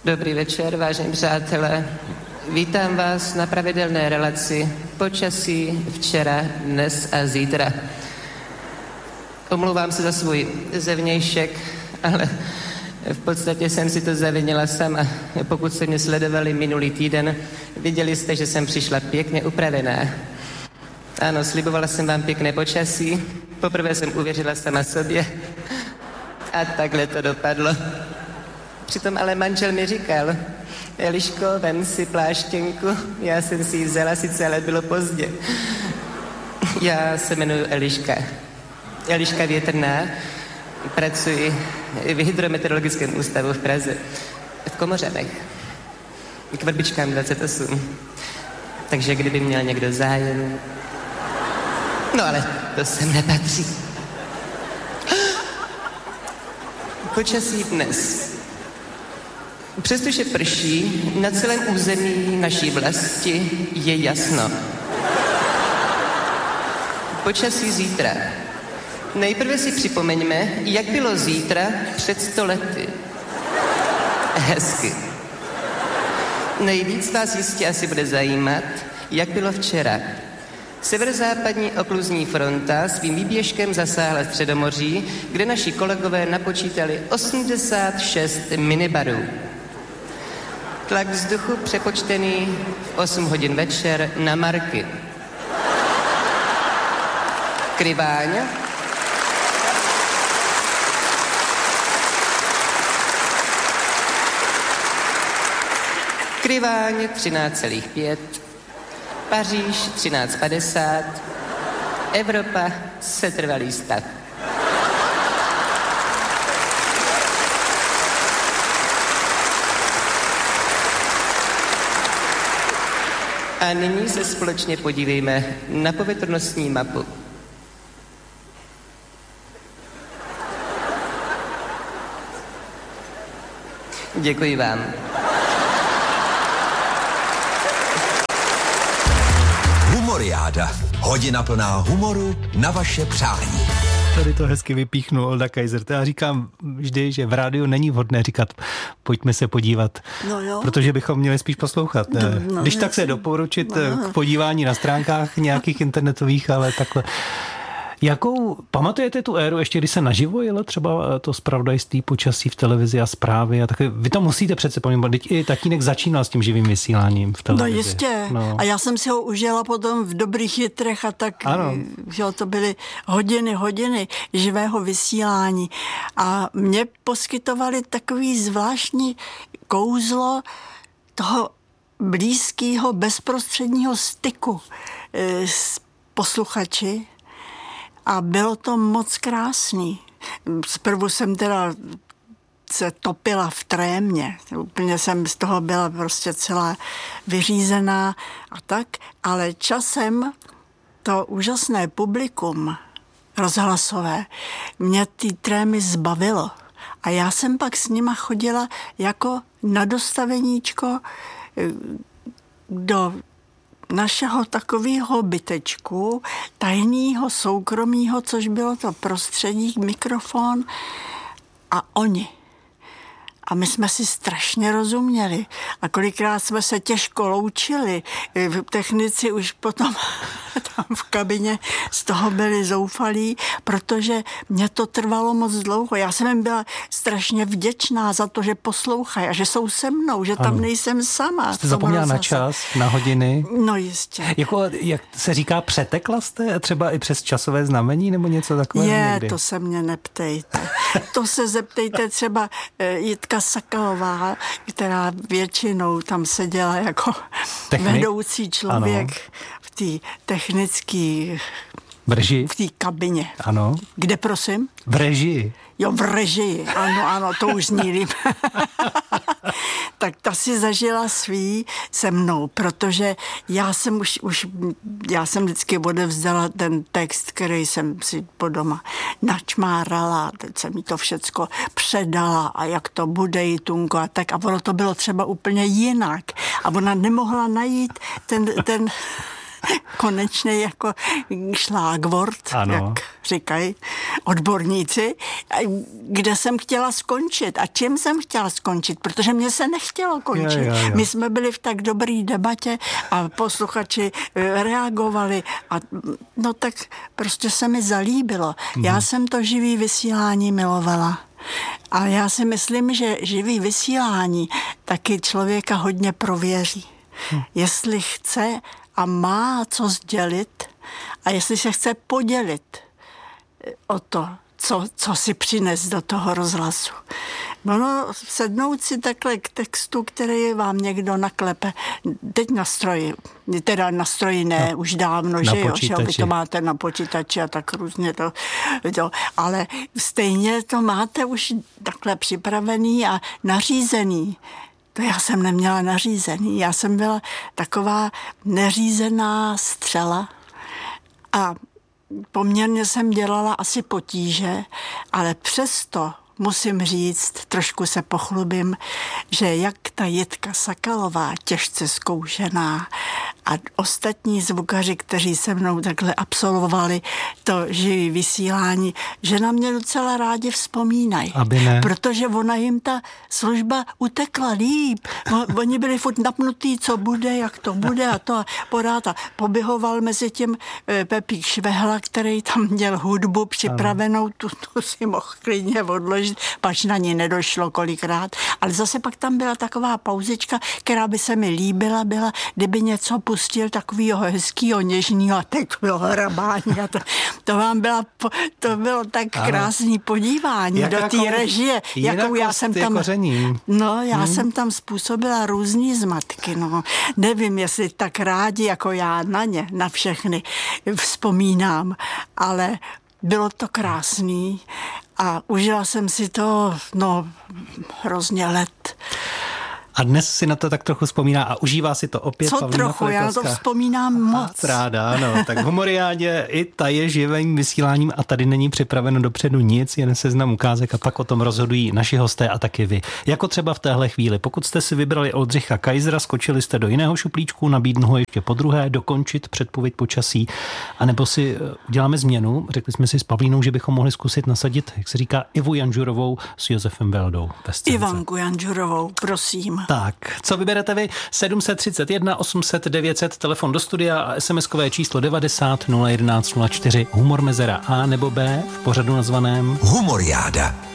Dobrý večer, vážení přátelé. Vítám vás na pravidelné relaci Počasí včera, dnes a zítra. Omlouvám se za svůj zevnějšek, ale v podstatě jsem si to zavinila sama. Pokud jste mě sledovali minulý týden, viděli jste, že jsem přišla pěkně upravená. Ano, slibovala jsem vám pěkné počasí. Poprvé jsem uvěřila sama sobě. A takhle to dopadlo. Přitom ale manžel mi říkal: Eliško, vem si pláštěnku. Já jsem si ji vzala, sice ale bylo pozdě. Já se jmenuji Eliška. Eliška Větrná. Pracuji v Hydrometeorologickém ústavu v Praze. V Komořanech. K Vrbičkám 28. Takže kdyby měl někdo zájem... No ale to sem nepatří. Počasí dnes. Přestože prší, na celém území naší vlasti je jasno. Počasí zítra. Nejprve si připomeňme, jak bylo zítra před 100 lety. Hezky. Nejvíc vás jistě asi bude zajímat, jak bylo včera. Severozápadní okluzní fronta svým výběžkem zasáhla Středomoří, kde naši kolegové napočítali 86 minibarů. Tlak vzduchu přepočtený v 8 hodin večer na marky. Kryváň. Kryváň 13,5. Paříž 13,50. Evropa setrvalý stav. A nyní se společně podívejme na povětrnostní mapu. Děkuji vám. Humoriáda. Hodina plná humoru na vaše přání. Tady to hezky vypíchnul Olda Kaiser. Já říkám vždy, že v rádiu není vhodné říkat pojďme se podívat, protože bychom měli spíš poslouchat. Když tak se doporučit k podívání na stránkách nějakých internetových, ale takhle. Jakou, pamatujete tu éru ještě, když se naživo jelo třeba to zpravodajství počasí v televizi a zprávy a takové? Vy to musíte přece pamatovat, teď i tatínek začínal s tím živým vysíláním v televizi. No jistě. No. A já jsem si ho užila potom v Dobrých jitrech a tak, že to byly hodiny živého vysílání. A mě poskytovali takový zvláštní kouzlo toho blízkého bezprostředního styku s posluchači. A bylo to moc krásný. Zprvu jsem teda se topila v trémě. Úplně jsem z toho byla prostě celá vyřízená a tak. Ale časem to úžasné publikum rozhlasové mě ty trémy zbavilo. A já jsem pak s nima chodila jako na dostaveníčko do našeho takového bytečku, tajného, soukromého, což bylo to prostředí, mikrofon a oni. A my jsme si strašně rozuměli. A kolikrát jsme se těžko loučili. Technici už potom tam v kabině z toho byli zoufalí, protože mě to trvalo moc dlouho. Já jsem jim byla strašně vděčná za to, že poslouchají a že jsou se mnou, že tam nejsem sama. Jste zapomněla na čas, na hodiny? No jistě. Jako, jak se říká, přetekla jste třeba i přes časové znamení nebo něco takového někdy? To se mě neptejte. To se zeptejte třeba Jitka Sakalová, která většinou tam seděla jako vedoucí člověk v té technické... V režii? V té kabině. Ano. Kde, prosím? V režii. Jo, v režii. Ano, to už zní líp. Tak ta si zažila svý se mnou, protože já jsem já jsem vždycky odevzdala ten text, který jsem si po doma načmárala, teď jsem jí to všecko předala a jak to bude jí Tunko a tak. A ono to bylo třeba úplně jinak. A ona nemohla najít ten konečně jako šlágvort, jak říkají odborníci, kde jsem chtěla skončit a čím jsem chtěla skončit, protože mě se nechtělo končit. My jsme byli v tak dobré debatě a posluchači reagovali a no tak prostě se mi zalíbilo. Já jsem to živý vysílání milovala. A já si myslím, že živý vysílání taky člověka hodně prověří. Jestli chce a má co sdělit a jestli se chce podělit o to, co si přines do toho rozhlasu. No, sednout si takhle k textu, který vám někdo naklepe, teď na stroji, teda na stroji ne, už dávno, že jo, že vy to máte na počítači a tak různě to, ale stejně to máte už takhle připravený a nařízený. To já jsem neměla nařízený, já jsem byla taková neřízená střela a poměrně jsem dělala asi potíže, ale přesto musím říct, trošku se pochlubím, že jak ta Jitka Sakalová, těžce zkoušená, a ostatní zvukaři, kteří se mnou takhle absolvovali to živý vysílání, že na mě docela rádi vzpomínají. Protože ona jim ta služba utekla líp. Oni byli furt napnutí, co bude, jak to bude a to porád. A poběhoval mezi tím Pepík Švehla, který tam měl hudbu připravenou, tu si mohl klidně odložit, pač na ní nedošlo kolikrát. Ale zase pak tam byla taková pauzička, která by se mi líbila, byla, kdyby něco pustil takovýho hezkýho, něžnýho a takového hrabání. To vám bylo tak krásný podívání do té režie, jakou já jsem tam... Koření. No, já jsem tam způsobila různý zmatky, no. Nevím, jestli tak rádi, jako já na ně, na všechny vzpomínám, ale bylo to krásný a užila jsem si to, hrozně let. A dnes si na to tak trochu vzpomíná a užívá si to opět. Co trochu, já to vzpomínám moc. Ráda, ano. Tak v Humoriádě i ta je živým vysíláním a tady není připraveno dopředu nic, jen seznam ukázek a pak o tom rozhodují naši hosté a taky vy. Jako třeba v téhle chvíli. Pokud jste si vybrali Oldřicha Kaisera, skočili jste do jiného šuplíčku, nabídnu ho ještě podruhé, dokončit předpověď počasí, anebo si uděláme změnu. Řekli jsme si s Pavlínou, že bychom mohli zkusit nasadit, jak se říká, Ivu Janžurovou s Josefem Beldou. Ivanku Janžurovou, prosím. Tak, co vyberete vy? 731 800 900, telefon do studia a SMS-kové číslo 90 011 04, humor mezera A nebo B v pořadu nazvaném Humoriáda.